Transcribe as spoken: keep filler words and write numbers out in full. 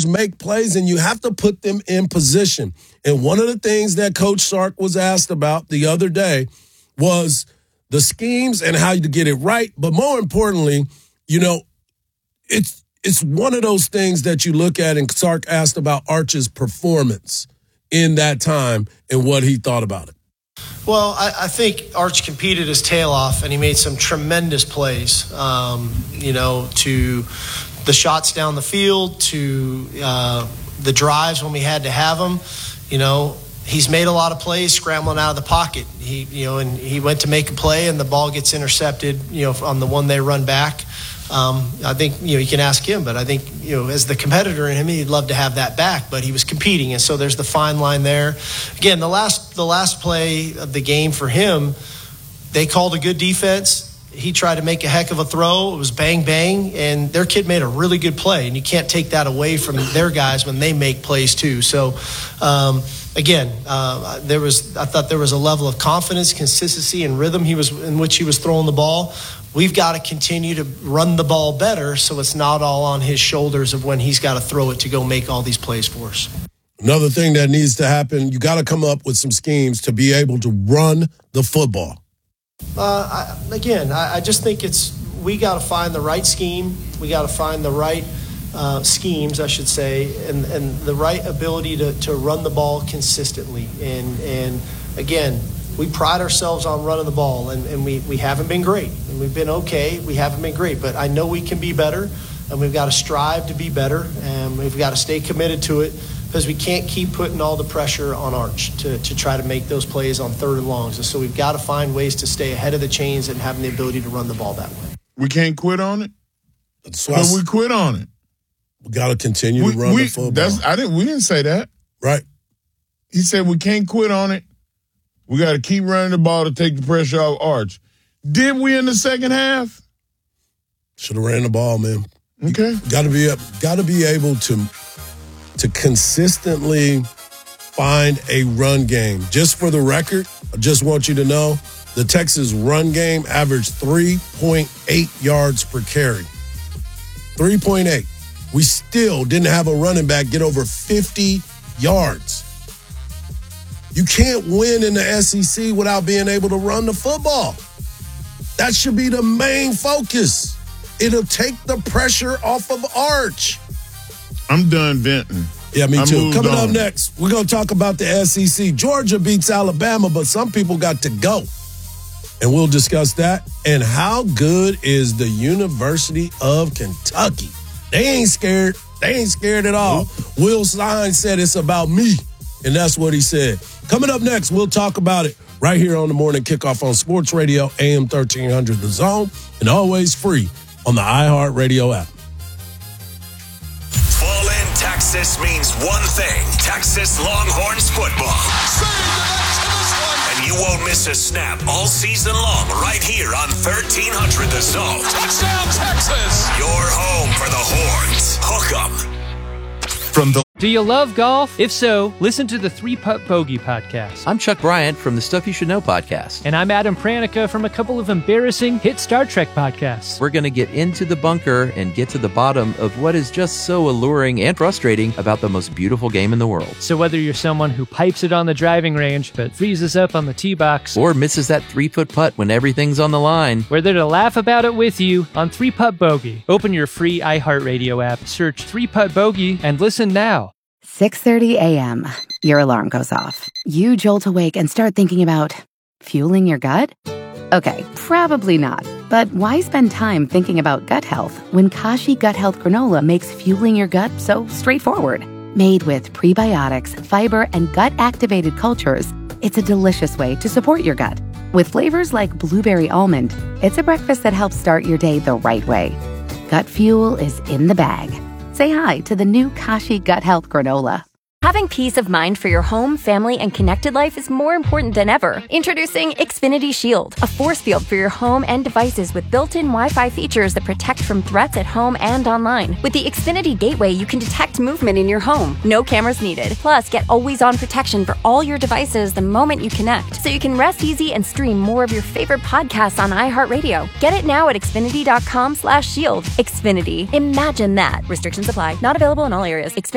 receivers make plays, and you have to put them in position. And one of the things that Coach Sark was asked about the other day was the schemes and how to get it right. But more importantly, you know, it's it's one of those things that you look at, and Sark asked about Arch's performance in that time and what he thought about it. Well, I, I think Arch competed his tail off, and he made some tremendous plays, um, you know, to the shots down the field, to uh, the drives when we had to have them. You know, he's made a lot of plays scrambling out of the pocket. He, you know, and he went to make a play, and the ball gets intercepted, you know, on the one they run back. Um, I think, you know, you can ask him, but I think, you know, as the competitor in him, he'd love to have that back, but he was competing. And so there's the fine line there. Again, the last, the last play of the game for him, they called a good defense. He tried to make a heck of a throw. It was bang, bang. And their kid made a really good play. And you can't take that away from their guys when they make plays too. So, um, again, uh, there was, I thought there was a level of confidence, consistency, and rhythm he was in which he was throwing the ball. We've got to continue to run the ball better so it's not all on his shoulders of when he's got to throw it to go make all these plays for us. Another thing that needs to happen, you got to come up with some schemes to be able to run the football. Uh, I, again, I, I just think it's we got to find the right scheme. We got to find the right uh, schemes, I should say, and, and the right ability to, to run the ball consistently. And, and again, we pride ourselves on running the ball, and, and we, we haven't been great. And we've been okay. We haven't been great. But I know we can be better, and we've got to strive to be better, and we've got to stay committed to it because we can't keep putting all the pressure on Arch to, to try to make those plays on third and longs. And so we've got to find ways to stay ahead of the chains and having the ability to run the ball that way. We can't quit on it? That's but we quit on it. We got to continue we, to run we, the football. That's, I didn't, we didn't say that. Right. He said we can't quit on it. We got to keep running the ball to take the pressure off Arch. Did we in the second half? Should have ran the ball, man. Okay. Got to be got to be able to to consistently find a run game. Just for the record, I just want you to know the Texas run game averaged three point eight yards per carry. three point eight. We still didn't have a running back get over fifty yards. You can't win in the S E C without being able to run the football. That should be the main focus. It'll take the pressure off of Arch. I'm done venting. Yeah, me I too. Coming on. up next, we're going to talk about the S E C. Georgia beats Alabama, but some people got to go. And we'll discuss that. And how good is the University of Kentucky? They ain't scared. They ain't scared at all. Nope. Will Stein said it's about me. And that's what he said. Coming up next, we'll talk about it right here on the Morning Kickoff on Sports Radio, A M thirteen hundred The Zone, and always free on the iHeartRadio app. Fall in Texas means one thing. Texas Longhorns football. And you won't miss a snap all season long right here on thirteen hundred The Zone. Touchdown, Texas! Your home for the Horns. Hook 'em. From the Do you love golf? If so, listen to the Three Putt Bogey podcast. I'm Chuck Bryant from the Stuff You Should Know podcast. And I'm Adam Pranica from a couple of embarrassing hit Star Trek podcasts. We're going to get into the bunker and get to the bottom of what is just so alluring and frustrating about the most beautiful game in the world. So whether you're someone who pipes it on the driving range but freezes up on the tee box, or misses that three-foot putt when everything's on the line, we're there to laugh about it with you on Three Putt Bogey. Open your free iHeartRadio app, search Three Putt Bogey, and listen now. six thirty a.m. Your alarm goes off. You jolt awake and start thinking about fueling your gut? Okay, probably not. But why spend time thinking about gut health when Kashi Gut Health Granola makes fueling your gut so straightforward? Made with prebiotics, fiber, and gut-activated cultures, it's a delicious way to support your gut. With flavors like blueberry almond, it's a breakfast that helps start your day the right way. Gut fuel is in the bag. Say hi to the new Kashi Gut Health Granola. Having peace of mind for your home, family, and connected life is more important than ever. Introducing Xfinity Shield, a force field for your home and devices with built-in Wi-Fi features that protect from threats at home and online. With the Xfinity Gateway, you can detect movement in your home. No cameras needed. Plus, get always-on protection for all your devices the moment you connect, so you can rest easy and stream more of your favorite podcasts on iHeartRadio. Get it now at Xfinity dot com slash shield. Xfinity. Imagine that. Restrictions apply. Not available in all areas. Xfinity